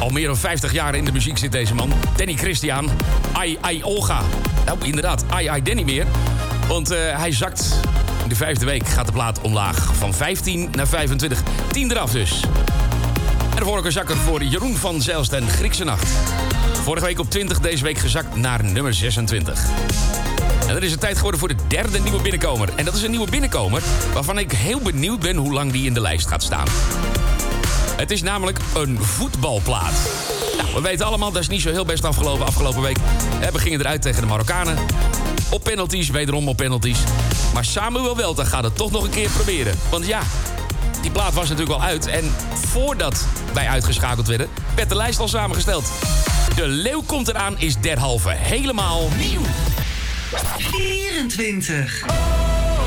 Al meer dan 50 jaar in de muziek zit deze man. Danny Christian. Ai Ai Olga. Nou, inderdaad. Ai Ai Danny meer. Want hij zakt. In de 5e week gaat de plaat omlaag. Van 15 naar 25. 10 eraf dus. En de vorige zakker voor Jeroen van Zijlst en Griekse Nacht. Vorige week op 20, deze week gezakt naar nummer 26. En dan is het tijd geworden voor de derde nieuwe binnenkomer. En dat is een nieuwe binnenkomer waarvan ik heel benieuwd ben hoe lang die in de lijst gaat staan. Het is namelijk een voetbalplaat. Nou, we weten allemaal, dat is niet zo heel best afgelopen week. We gingen eruit tegen de Marokkanen. Op penalties, wederom op penalties. Maar Samuel Welten gaat het toch nog een keer proberen. Want ja, die plaat was natuurlijk al uit. En voordat wij uitgeschakeld werden, werd de lijst al samengesteld. De Leeuw komt eraan is derhalve helemaal nieuw. 24.